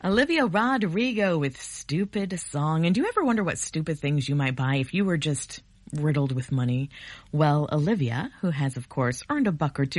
Olivia Rodrigo with Stupid Song. And do you ever wonder what stupid things you might buy if you were just riddled with money? Well, Olivia, who has, of course, earned a buck or two